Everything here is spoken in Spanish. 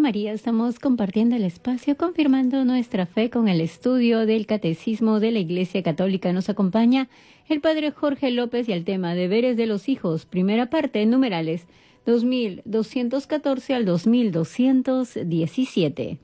María. Estamos compartiendo el espacio, confirmando nuestra fe con el estudio del Catecismo de la Iglesia Católica. Nos acompaña el Padre Jorge López y el tema Deberes de los Hijos, primera parte, numerales 2214 al 2217.